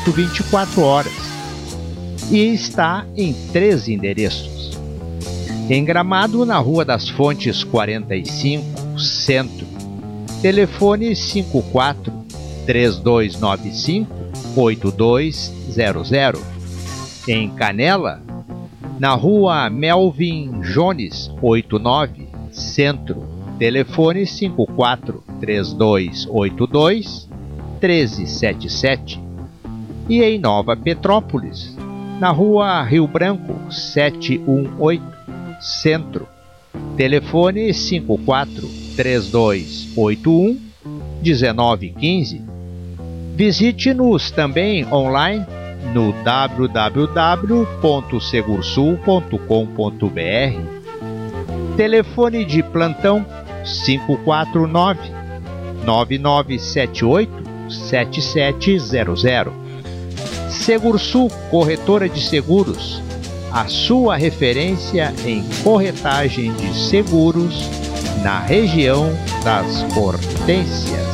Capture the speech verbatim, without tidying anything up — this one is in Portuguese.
atendimento vinte e quatro horas e está em três endereços. Em Gramado, na Rua das Fontes quarenta e cinco, Centro. Telefone cinco quatro, três dois nove cinco, oito dois zero zero. Em Canela, na Rua Melvin Jones oitenta e nove, Centro. Telefone cinco quatro, três dois oito dois, um três sete sete. E em Nova Petrópolis, na Rua Rio Branco setecentos e dezoito, Centro. Telefone cinco quatro, três dois oito um, um nove um cinco. Visite-nos também online no w w w ponto segursul ponto com ponto b r. Telefone de plantão cinco quatro nove, nove nove sete oito, sete sete zero zero. Segursul Corretora de Seguros, a sua referência em corretagem de seguros na região das Hortênsias.